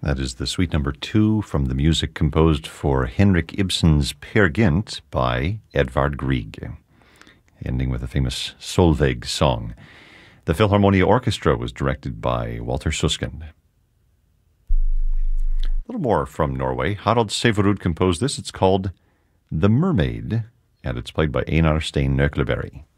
That is the Suite Number 2 from the music composed for Henrik Ibsen's Peer Gynt by Edvard Grieg, ending with a famous Solveig song. The Philharmonia Orchestra was directed by Walter Susskind. A little more from Norway. Harald Sæverud composed this. It's called The Mermaid, and it's played by Einar Stein Nøkleberg.